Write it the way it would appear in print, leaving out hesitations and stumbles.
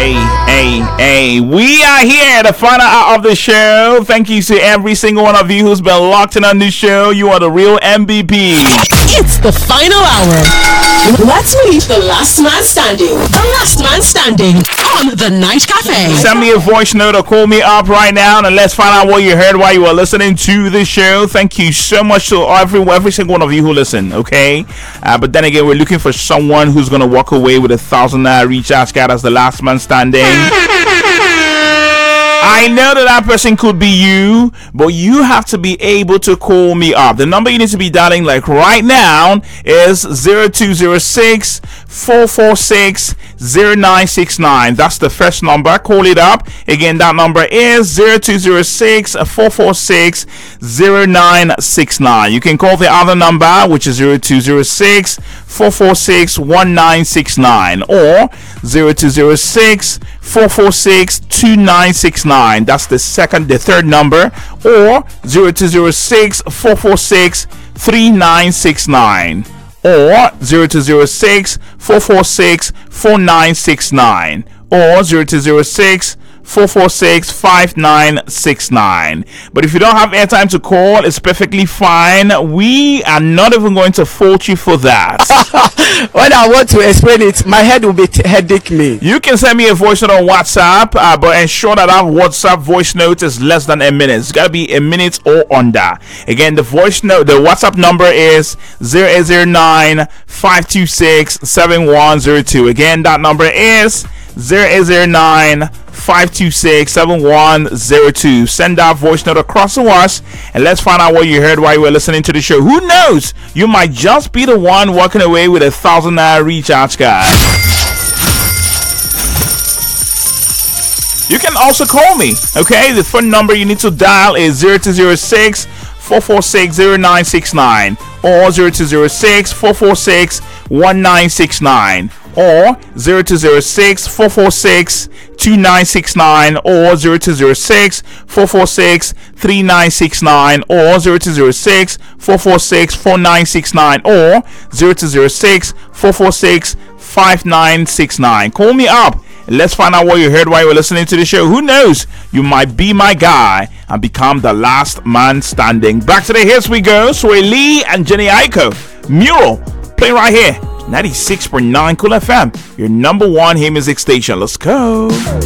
Hey, we are here at the final hour of the show. Thank you to every single one of you who's been locked in on this show. You are the real MVP. It's the final hour. Let's meet the last man standing. The last man standing on the Night Cafe. Send me a voice note or call me up right now and let's find out what you heard while you were listening to the show. Thank you so much to every single one of you who listen, okay? But then again, we're looking for someone who's going to walk away with 1,000 naira recharge card as the last man standing. I know that person could be you, but you have to be able to call me up. The number you need to be dialing like right now is 0206 446 0969. That's the first number. Call it up. Again, that number is 0206 446 0969. You can call the other number, which is 0206 446 1969 or 0206 446 2969. That's the third number, or 0206 446 3969 or 0206 446 4969 or 0206 446 5969. But if you don't have airtime to call, it's perfectly fine. We are not even going to fault you for that. When I want to explain it, my head will be headache me. You can send me a voice note on WhatsApp, but ensure that our WhatsApp voice note is less than a minute. It's got to be a minute or under. Again, the WhatsApp number is 0809 526 7102. Again, that number is 0809 526 7102. Send that voice note across to us and let's find out what you heard while you were listening to the show. Who knows? You might just be the one walking away with 1,000 naira recharge card. You can also call me, okay? The phone number you need to dial is 0206 446 0969 or 0206 446 1969 or 0206 446 2969 or 0206 446 3969 or 0206 446 4969 or 0206 446 5969. Call me up. Let's find out what you heard while you were listening to the show. Who knows? You might be my guy and become the last man standing. Back to the hits we go. Sway Lee and Jenny Aiko. Mural. Playing right here. 96.9 Cool FM. Your number one hit music station. Let's go.